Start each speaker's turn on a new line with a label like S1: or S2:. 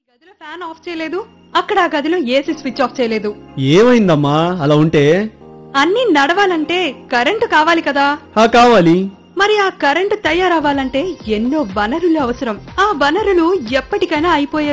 S1: గదిలో fan of చేయలేదు, అక్కడ ఆ గదిలో ఏసీ స్విచ్ ఆఫ్ చేయలేదు.
S2: ఏమైందమ్మా అలా ఉంటే?
S1: అన్నీ నడవాలంటే కరెంటు కావాలి కదా.
S2: కావాలి.
S1: మరి ఆ కరెంటు తయారవ్వాలంటే ఎన్నో వనరులు అవసరం. ఆ వనరులు ఎప్పటికైనా అయిపోయే